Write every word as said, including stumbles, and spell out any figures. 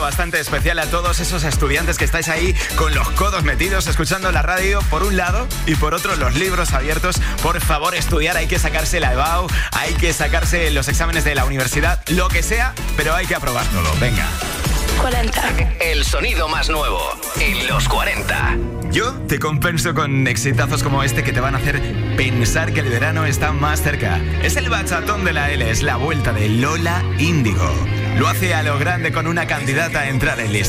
bastante especial a todos esos estudiantes que estáis ahí con los codos metidos escuchando la radio por un lado y por otro los libros abiertos. Por favor, estudiar, hay que sacarse la EBAU, hay que sacarse los exámenes de la universidad, lo que sea, pero hay que aprobarlo. Venga. cuarenta. El sonido más nuevo en los cuarenta. Yo te compenso con exitazos como este que te van a hacer pensar que el verano está más cerca. Es el bachatón de la L, es la vuelta de Lola Índigo. Lo hace a lo grande con una candidata a entrar en lista.